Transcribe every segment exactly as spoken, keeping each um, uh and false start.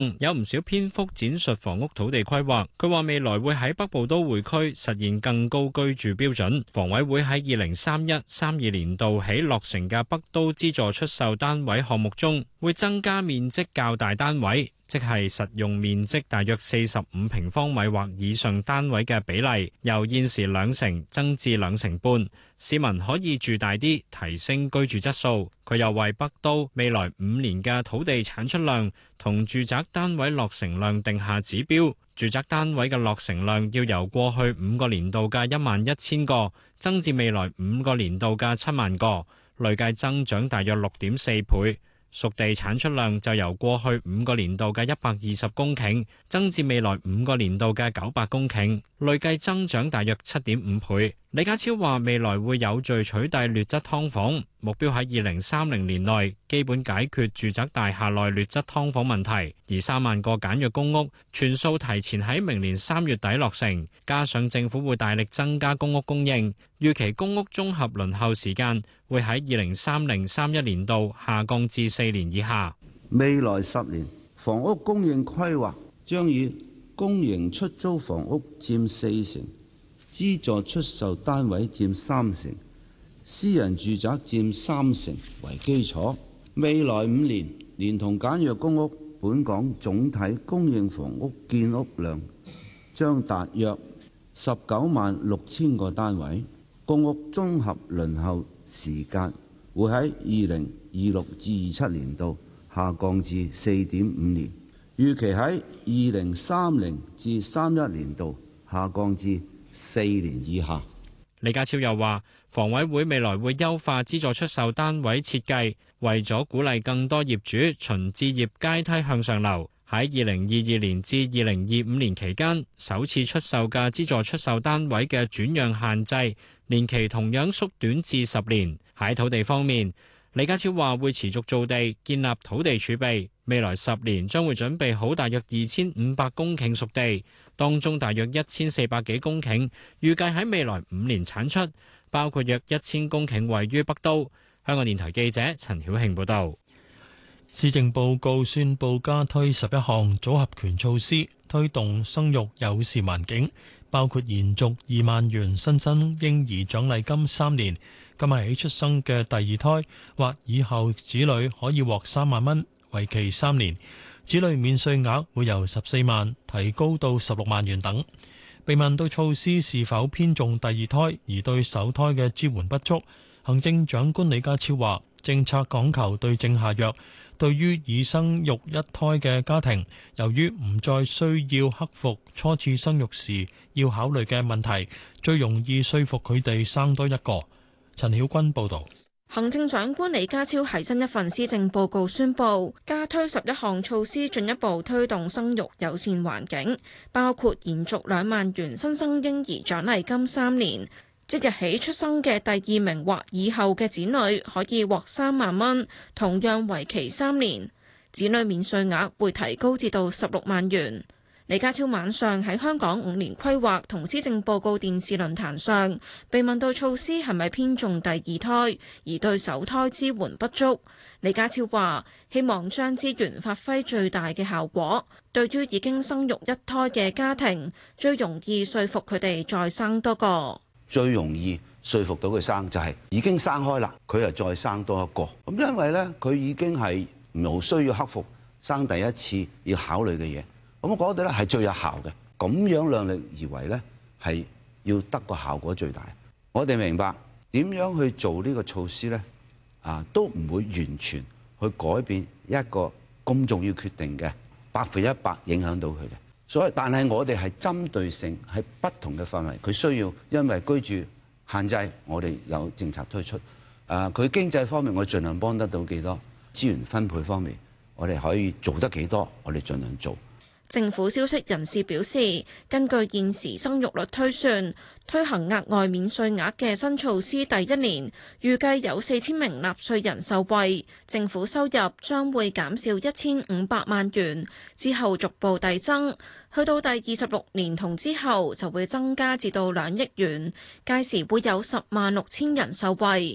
有唔少篇幅展述房屋土地規劃。佢話未來會喺北部都會區實現更高居住標準。房委會喺二零三一、三二年度起落成嘅北都資助出售單位項目中，會增加面積較大單位，即係實用面積大約四十五平方米或以上單位嘅比例，由現時兩成增至兩成半。市民可以住大啲，提升居住質素。佢又為北都未來五年嘅土地產出量同住宅單位落成量定下指標。住宅單位嘅落成量要由過去五個年度嘅一萬一千個增至未來五個年度嘅七萬個，累計增長大約六點四倍。熟地產出量就由過去五個年度嘅一百二十公頃增至未來五個年度嘅九百公頃，累計增長大約七點五倍。李家超話未來會有序取締劣質劏房，目標喺二零三零年內基本解決住宅大廈內劣質劏房問題，而三萬個簡約公屋全數提前喺明年三月底落成，加上政府會大力增加公屋供應，預期公屋綜合輪候時間會喺二零三零三一年度下降至四年以下。 未來十年房屋供應規劃將以公營出租房屋佔四成，資助出售單位佔三成，私人住宅佔三成為基礎。未來五年連同簡約公屋，本港總體供應房屋建屋量將達約十九萬六千個單位，公屋綜合輪候時間會喺二零二六至二七年度下降至四點五年，預期喺二零三零至三一年度下降至四年以下。 李家超又話，房委會未來會優化資助出售單位設計，為咗鼓勵更多業主循置業階梯向上流，喺二零二二年至二零二五年期間，首次出售嘅資助出售單位嘅轉讓限制年期同樣縮短至十年。喺土地方面，李家超話會持續造地，建立土地儲備，未來十年將會準備好大約二千五百公頃熟地，當中大約一千四百幾公頃預計喺未來五年產出，包括約一千公頃位於北都。香港電台記者陳曉慶報導。 施政報告宣布加推十一項組合拳措施，推動生育友善環境，包括延續二萬元新生嬰兒獎勵金三年，今日起出生嘅第二胎或以後子女可以獲三萬蚊，為期三年。子女免稅額會由十四萬提高到十六萬元等。被問到措施是否偏重第二胎而對首胎嘅支援不足，行政長官李家超話：政策講求對症下藥。對於已生育一胎嘅家庭，由於唔再需要克服初次生育時要考慮嘅問題，最容易說服佢哋生多一個。陳曉君報導。 行政長官李家超喺新一份施政報告宣布，加推十一項措施，進一步推動生育友善環境，包括延續兩萬元新生嬰兒獎勵金三年。即日起出生嘅第二名或以後嘅子女可以獲三萬蚊，同樣為期三年。子女免稅額會提高至到十六萬元。李家超晚上喺香港五年規劃同施政報告電視論壇上，被問到措施係咪偏重第二胎而對首胎支援不足，李家超話希望將資源發揮最大嘅效果。對於已經生育一胎嘅家庭，最容易說服佢哋再生多個。 最容易說服到佢生就係已經生開啦，佢又再生多一個。咁因為咧，佢已經係冇需要克服生第一次要考慮嘅嘢。咁我覺得咧係最有效嘅。咁樣量力而為咧，係要得個效果最大。我哋明白點樣去做呢個措施咧，啊都唔會完全去改變一個咁重要決定嘅百分一百影響到佢嘅。所以，但係我哋係針對性喺不同嘅範圍，佢需要因為居住限制，我哋有政策推出。誒，佢經濟方面，我盡量幫得到幾多；資源分配方面，我哋可以做得幾多，我哋盡量做。 政府消息人士表示，根據現時生育率推算，推行額外免稅額嘅新措施第一年，預計有四千名納稅人受惠，政府收入將會減少一千五百萬元，之後逐步遞增，去到第二十六年同之後就會增加至到兩億元，屆時會有十萬六千人受惠。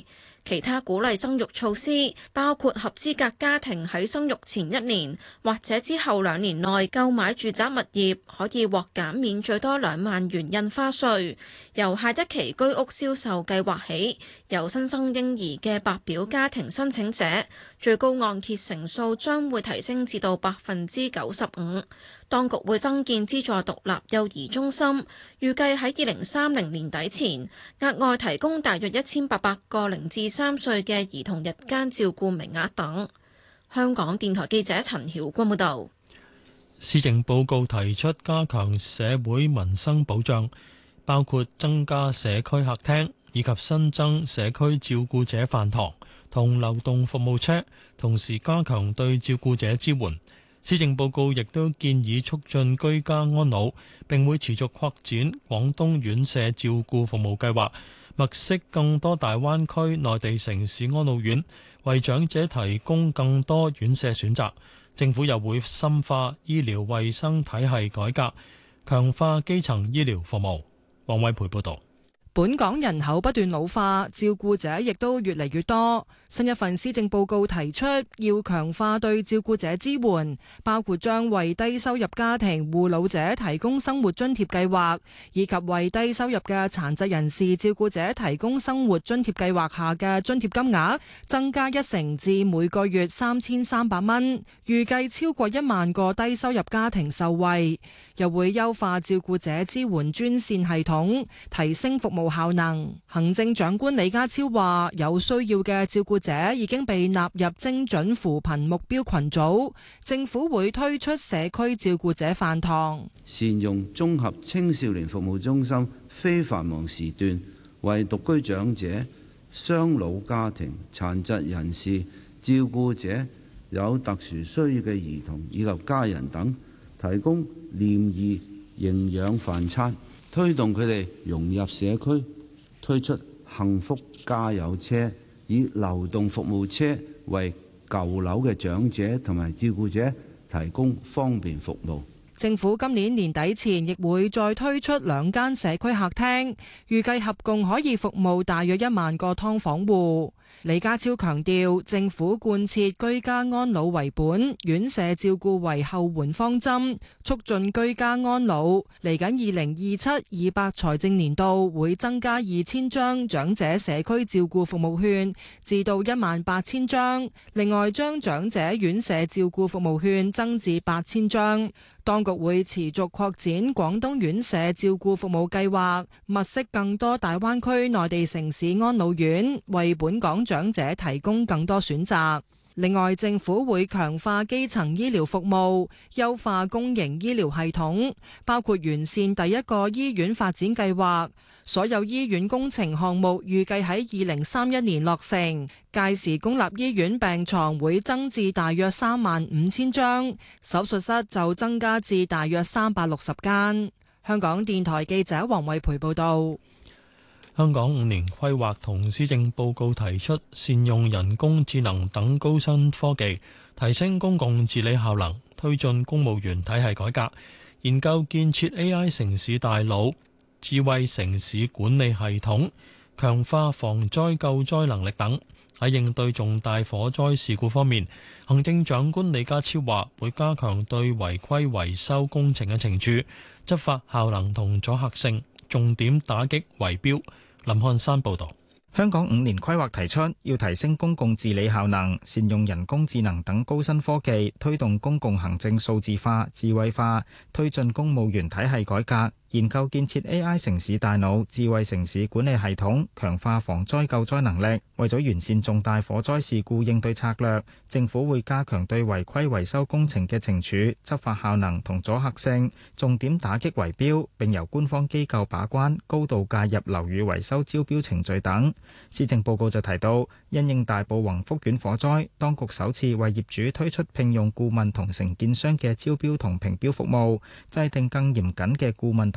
其他鼓勵生育措施包括合資格家庭喺生育前一年或者之後兩年內購買住宅物業，可以獲減免最多兩萬元印花稅。由下一期居屋銷售計劃起，由新生嬰兒嘅白表家庭申請者，最高按揭成數將會提升至到百分之九十五。當局會增建資助獨立幼兒中心，預計喺二零三零年底前，額外提供大約一千八百個零至三歲嘅兒童日間照顧名額等。香港電台記者陳曉君報導。 施政報告提出加強社會民生保障，包括增加社區客廳，以及新增社區照顧者飯堂同流動服務車，同時加強對照顧者支援。施政報告亦都建議促進居家安老，並會持續擴展廣東院舍照顧服務計劃，物色更多大灣區內地城市安老院，為長者提供更多院舍選擇。政府又會深化醫療衛生體系改革，強化基層醫療服務。黃偉培報導。 本港人口不斷老化，照顧者亦都越嚟越多。新一份施政報告提出要強化對照顧者支援，包括將為低收入家庭護老者提供生活津貼計劃，以及為低收入嘅殘疾人士照顧者提供生活津貼計劃下嘅津貼金額增加一成至每個月三千三百蚊，預計超過一萬個低收入家庭受惠。又會優化照顧者支援專線系統，提升服務效能。行政長官李家超話，有需要嘅照顧者已經被納入精準扶貧目標群組，政府會推出社區照顧者飯堂， 善用綜合青少年服務中心非繁忙時段，為獨居長者、雙老家庭、殘疾人士、照顧者、有特殊需要嘅兒童以及家人等提供廉宜營養飯餐，推動佢哋融入社區，推出幸福加油車，以流動服務車為舊樓嘅長者同埋照顧者提供方便服務。 政府今年年底前亦會再推出兩間社區客廳，預計合共可以服務大約一萬個劏房戶。李家超強調，政府貫徹居家安老為本、院舍照顧為後援方針，促進居家安老。嚟緊二零二七二八財政年度會增加二千張長者社區照顧服務券，至到一萬八千張。另外，將長者院舍照顧服務券增至八千張。當局會持續擴展廣東院舍照顧服務計劃，物色更多大灣區內地城市安老院，為本港長者提供更多選擇。另外，政府會強化基層醫療服務，優化公營醫療系統，包括完善第一個醫院發展計劃。所有醫院工程項目預計喺二零三一年落成，屆時公立醫院病床會增至大約三萬五千張，手術室就增加至大約三百六十間。香港電台記者黃慧培報道。 香港五年規劃同施政報告提出善用人工智能等高新科技，提升公共治理效能，推進公務員體系改革，研究建設 A I 城市大腦、智慧城市管理系統，強化防災救災能力等。喺應對重大火災事故方面，行政長官李家超話會加強對違規維修工程嘅懲處、執法效能同阻嚇性，重點打擊圍標。林漢山報導。 香港五年規劃提出要提升公共治理效能，善用人工智能等高新科技，推動公共行政數字化、智慧化，推進公務員體系改革。研究建設 A I 城市大腦、智慧城市管理系統，強化防災救災能力。為咗完善重大火災事故應對策略，政府會加強對違規維修工程嘅懲處、執法效能同阻嚇性，重點打擊圍標，並由官方機構把關，高度介入樓宇維修招標程序等。施政報告就提到，因應大埔宏福苑火災，當局首次為業主推出聘用顧問同承建商嘅招標同評標服務，制定更嚴謹嘅顧問同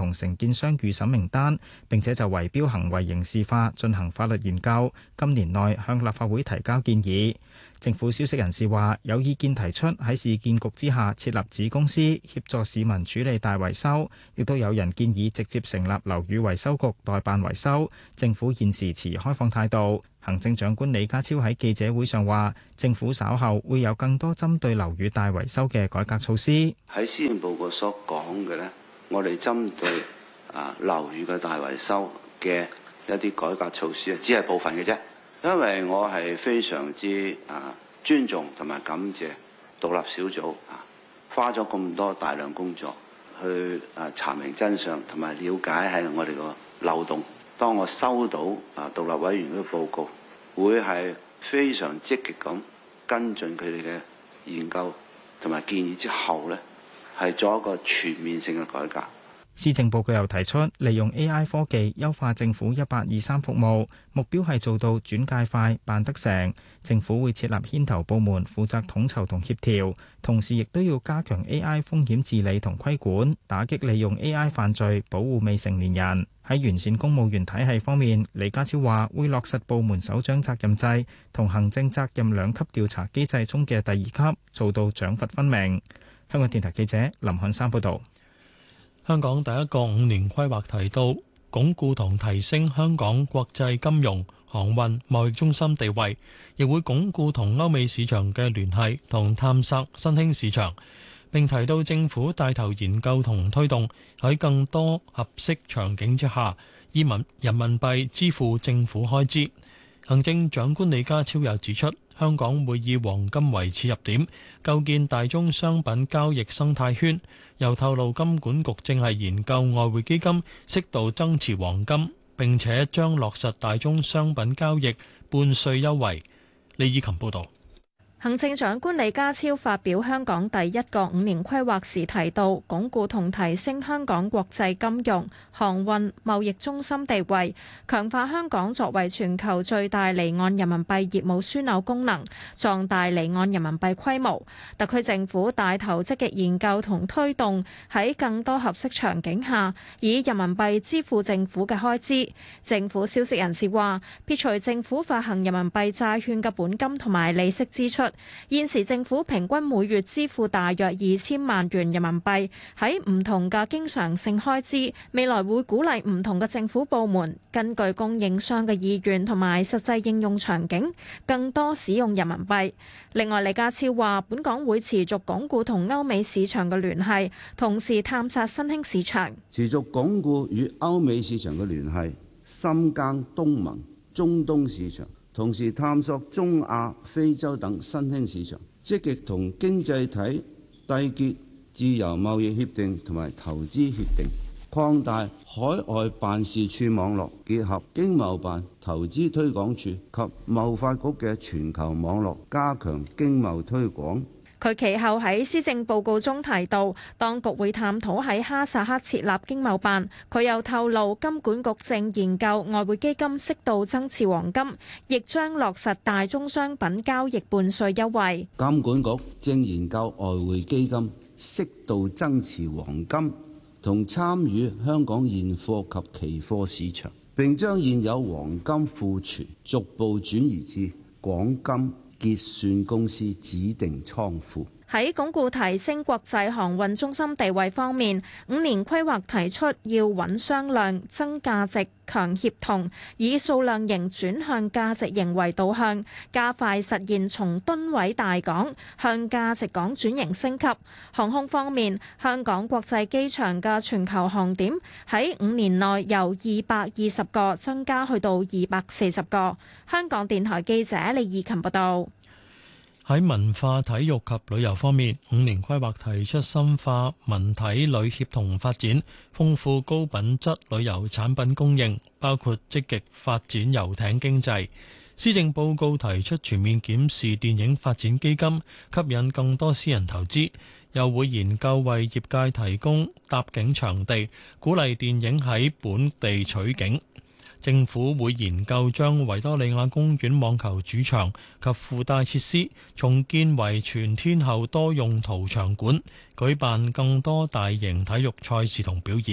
同承建商預審名單，並且就圍標行為刑事化進行法律研究，今年內向立法會提交建議。政府消息人士話，有意見提出喺市建局之下設立子公司，協助市民處理大維修，亦都有人建議直接成立樓宇維修局代辦維修。政府現時持開放態度。行政長官李家超喺記者會上話，政府稍後會有更多針對樓宇大維修嘅改革措施。 喺施政報告所講嘅呢，我哋針對啊樓宇嘅大維修嘅一啲改革措施啊，只係部分嘅啫。因為我係非常之啊尊重同埋感謝獨立小組啊，花咗咁多大量工作去啊查明真相同埋了解係我哋個漏洞。當我收到啊獨立委員嘅報告，會係非常積極咁跟進佢哋嘅研究同埋建議之後呢，係做一個全面性嘅改革。 施政報告又提出，利用 A I 科技優化政府一八二三服務，目標係做到轉介快、辦得成。政府會設立牽頭部門，負責統籌同協調，同時亦都要加強 A I 風險治理同規管，打擊利用 A I 犯罪，保護未成年人。喺完善公務員體系方面，李家超話會落實部門首長責任制同行政責任兩級調查機制中嘅第二級，做到獎罰分明。香港電台記者林漢山報導。 香港第一個五年規劃提到，鞏固同提升香港國際金融、航運、貿易中心地位，亦會鞏固同歐美市場嘅聯繫同探索新興市場。並提到政府帶頭研究同推動喺更多合適場景之下，以民人民幣支付政府開支。行政長官李家超又指出，香港會以黃金為切入點，構建大宗商品交易生態圈。又透露金管局正係研究外匯基金適度增持黃金，並且將落實大宗商品交易半稅優惠。李以琴報導。 行政長官李家超發表香港第一個五年規劃時提到，鞏固同提升香港國際金融、航運、貿易中心地位，強化香港作為全球最大離岸人民幣業務樞紐功能，壯大離岸人民幣規模。特區政府帶頭積極研究同推動喺更多合適場景下，以人民幣支付政府嘅開支。政府消息人士話，撇除政府發行人民幣債券嘅本金同埋利息支出，現時政府平均每月支付大約二千萬元人民幣喺唔同嘅經常性開支，未來會鼓勵唔同嘅政府部門根據供應商嘅意願同埋實際應用場景，更多使用人民幣。另外，李家超話，本港會持續鞏固同歐美市場嘅聯繫，同時探索新興市場， 持續鞏固與歐美市場嘅聯繫，深耕東盟、中東市場。同時探索中亞、非洲等新興市場，積極同經濟體締結自由貿易協定同埋投資協定，擴大海外辦事處網絡，結合經貿辦、投資推廣署及貿發局嘅全球網絡，加強經貿推廣。 佢其後喺施政報告中提到，當局會探討喺哈薩克設立經貿辦。佢又透露，金管局正研究外匯基金適度增持黃金，亦將落實大宗商品交易半稅優惠。 金管局正研究外匯基金適度增持黃金，同參與香港現貨及期貨市場，並將現有黃金庫存逐步轉移至廣金結算公司指定倉庫。 喺鞏固提升國際航運中心地位方面，五年規劃提出要穩商量、增價值、強協同，以數量型轉向價值型為導向，加快實現從噸位大港向價值港轉型升級。航空方面，香港國際機場嘅全球航點喺五年內由二百二十個增加去到二百四十個。香港電台記者李義琴報道。 喺文化、體育及旅遊方面，五年規劃提出深化文體旅協同發展，豐富高品質旅遊產品供應，包括積極發展遊艇經濟。施政報告提出全面檢視電影發展基金，吸引更多私人投資，又會研究為業界提供搭景場地，鼓勵電影喺本地取景。政府會研究將維多利亞公園網球主場及附帶設施重建為全天候多用途場館，舉辦更多大型體育賽事同表演。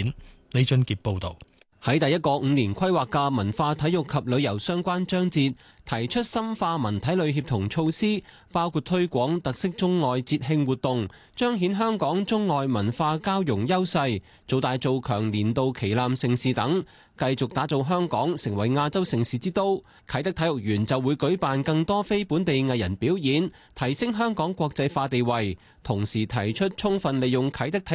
李俊傑報導。 喺第一個五年規劃嘅文化體育及旅遊相關章節，提出深化文體旅協同措施，包括推廣特色中外節慶活動，彰顯香港中外文化交融優勢，做大做強年度旗艦盛事等，繼續打造香港成為亞洲盛事之都。啟德體育園就會舉辦更多非本地藝人表演，提升香港國際化地位，同時提出充分利用啟德體